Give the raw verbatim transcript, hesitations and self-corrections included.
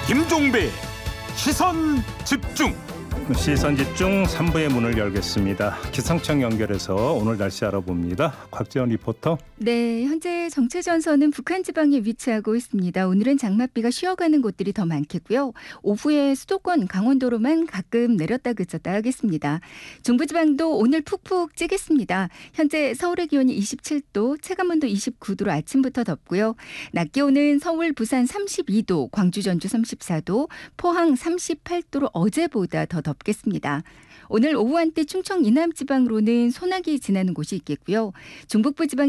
김종배 시선 집중. 시선 집중 삼 부의 문을 열겠습니다. 기상청 연결해서 오늘 날씨 알아봅니다. 곽지연 리포터. 네, 현재 정체전선은 북한 지방에 위치하고 있습니다. 오늘은 장맛비가 쉬어가는 곳들이 더 많겠고요. 오후에 수도권 강원도로만 가끔 내렸다 그쳤다 하겠습니다. 중부지방도 오늘 푹푹 찌겠습니다. 현재 서울의 기온이 이십칠 도, 체감온도 이십구 도로 아침부터 덥고요. 낮 기온은 서울, 부산 삼십이 도, 광주, 전주 삼십사 도, 포항 삼십팔 도로 어제보다 더 덥겠습니다. 오늘 오후 한때 충청 이남 지방으로는 소나기 지나는 곳이 있겠고요. 중북부 지방